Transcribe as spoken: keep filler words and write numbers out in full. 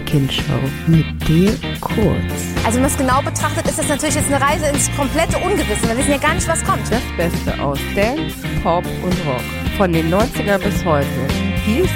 Kind-Show mit dir kurz. Also wenn man es genau betrachtet, ist das natürlich jetzt eine Reise ins komplette Ungewisse. Wir wissen ja gar nicht, was kommt. Das Beste aus Dance, Pop und Rock. Von den neunzigern bis heute. Hier ist